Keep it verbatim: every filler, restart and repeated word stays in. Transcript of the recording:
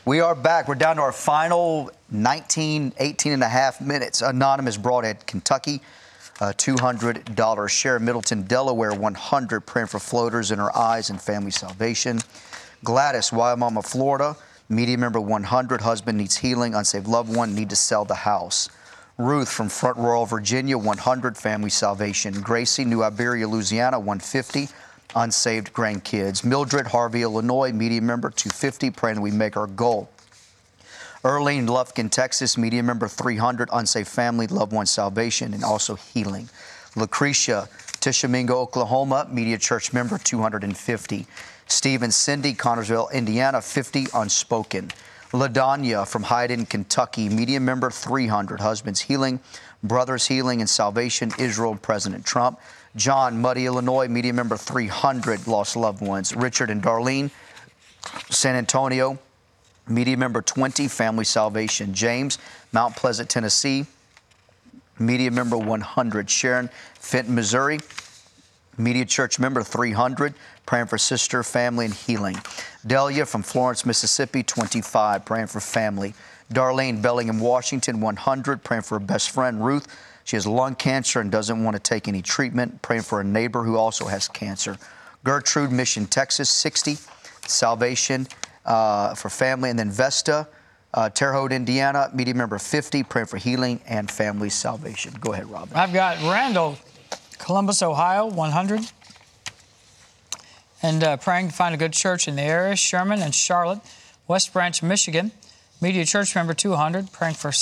We are back. We're down to our final nineteen, eighteen and a half minutes. Anonymous Broadhead, Kentucky, uh, two hundred dollars. Sharon Middleton, Delaware, one hundred dollars. Praying for floaters in her eyes and family salvation. Gladys, Wild Florida, media member, one hundred. Husband needs healing. Unsaved loved one, need to sell the house. Ruth from Front Royal, Virginia, one hundred. Family salvation. Gracie, New Iberia, Louisiana, one hundred fifty. Unsaved grandkids. Mildred, Harvey, Illinois, media member, two hundred fifty, praying that we make our goal. Erlene, Lufkin, Texas, media member, three hundred, unsaved family, loved one salvation, and also healing. Lucretia, Tishomingo, Oklahoma, media church member, two hundred fifty. Stephen, Cindy, Connorsville, Indiana, fifty, unspoken. LaDanya from Hyden, Kentucky, media member, three hundred, husband's healing, brother's healing and salvation, Israel, President Trump. John, Muddy, Illinois, media member, three hundred, lost loved ones. Richard and Darlene, San Antonio, media member, twenty, family salvation. James, Mount Pleasant, Tennessee, media member, one hundred. Sharon, Fenton, Missouri, media church member, three hundred, praying for sister, family, and healing. Delia from Florence, Mississippi, twenty-five, praying for family. Darlene, Bellingham, Washington, one hundred, praying for her best friend, Ruth. She has lung cancer and doesn't want to take any treatment, praying for a neighbor who also has cancer. Gertrude, Mission, Texas, sixty, salvation uh, for family. And then Vesta, uh, Terre Haute, Indiana, media member, fifty, praying for healing and family salvation. Go ahead, Robin. I've got Randall, Columbus, Ohio, one hundred. And uh, praying to find a good church in the area. Sherman and Charlotte, West Branch, Michigan, media church member, two hundred, praying for